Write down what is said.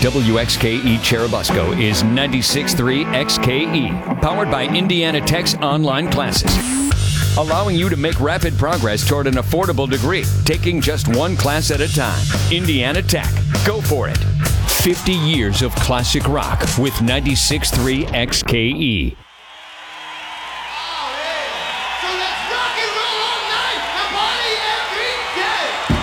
WXKE Cherubusco is 96.3 XKE, powered by Indiana Tech's online classes, allowing you to make rapid progress toward an affordable degree, taking just one class at a time. Indiana Tech. Go for it. 50 years of classic rock with 96.3 XKE.